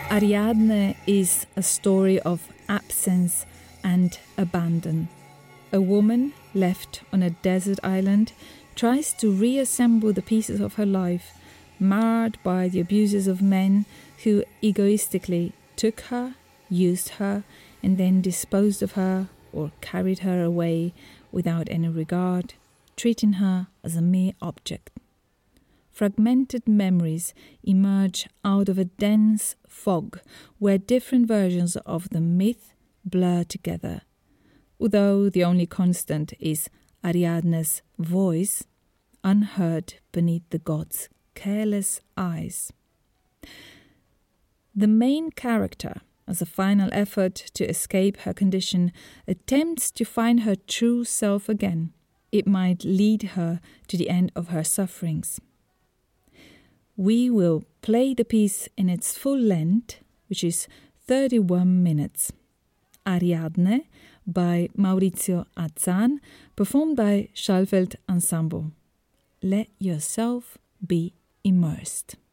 Ariadne is a story of absence and abandon. A woman left on a desert island tries to reassemble the pieces of her life, marred by the abuses of men who egoistically took her, used her, and then disposed of her or carried her away without any regard, treating her as a mere object. Fragmented memories emerge out of a dense fog where different versions of the myth blur together, although the only constant is Ariadne's voice, unheard beneath the gods' careless eyes. The main character, as a final effort to escape her condition, attempts to find her true self again. It might lead her to the end of her sufferings. We will play the piece in its full length, which is 31 minutes. Ariadne by Maurizio Azzan, performed by Schallfeld Ensemble. Let yourself be immersed.